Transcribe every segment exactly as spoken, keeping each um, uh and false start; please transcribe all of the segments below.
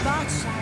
Sportschau.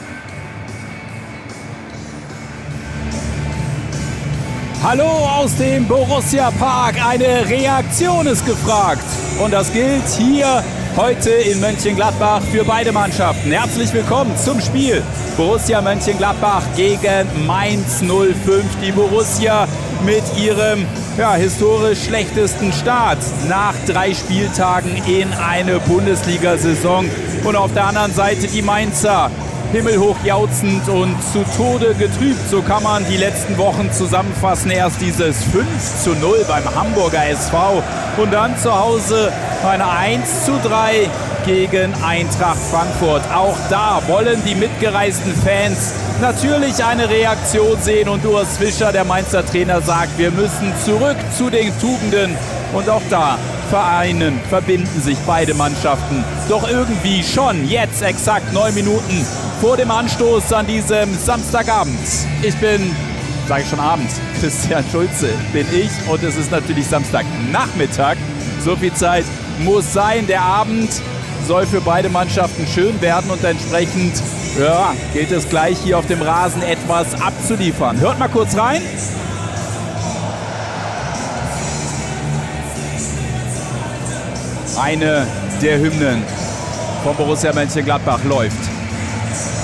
Hallo aus dem Borussia Park. Eine Reaktion ist gefragt. Und das gilt hier heute in Mönchengladbach für beide Mannschaften. Herzlich willkommen zum Spiel Borussia Mönchengladbach gegen Mainz null fünf. Die Borussia mit ihrem ja, historisch schlechtesten Start nach drei Spieltagen in eine Bundesliga-Saison. Und auf der anderen Seite die Mainzer, himmelhoch jauchzend und zu Tode getrübt. So kann man die letzten Wochen zusammenfassen. Erst dieses fünf zu null beim Hamburger S V und dann zu Hause eine eins zu drei gegen Eintracht Frankfurt. Auch da wollen die mitgereisten Fans natürlich eine Reaktion sehen. Und Urs Fischer, der Mainzer Trainer, sagt, wir müssen zurück zu den Tugenden. Und auch da vereinen, verbinden sich beide Mannschaften. Doch irgendwie schon jetzt exakt neun Minuten vor dem Anstoß an diesem Samstagabend. Ich bin, sage ich schon Abend, Christian Schulze bin ich und es ist natürlich Samstagnachmittag. So viel Zeit muss sein. Der Abend soll für beide Mannschaften schön werden und entsprechend ja, gilt es gleich hier auf dem Rasen etwas abzuliefern. Hört mal kurz rein. Eine der Hymnen von Borussia Mönchengladbach läuft.